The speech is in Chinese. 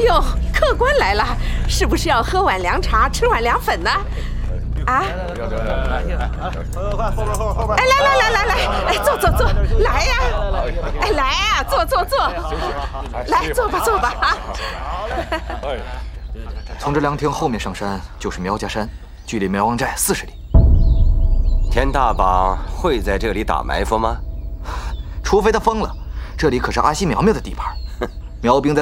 呦，客官来了，是不是要喝碗凉茶，吃碗凉粉呢？啊！快，哎，来，哎，坐，来呀！哎，来呀，坐，来，坐吧啊！ 从这凉亭后面上山就是苗家山，距离苗王寨40里。 田大绑会在这里打埋伏吗？ 除非他疯了，这里可是阿西苗苗的地盘，苗兵在